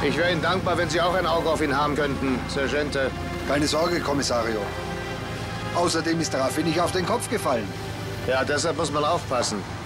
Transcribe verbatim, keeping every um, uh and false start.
Ich wäre Ihnen dankbar, wenn Sie auch ein Auge auf ihn haben könnten, Sergeante. Keine Sorge, Kommissario. Außerdem ist Raffi nicht auf den Kopf gefallen. Ja, deshalb muss man aufpassen.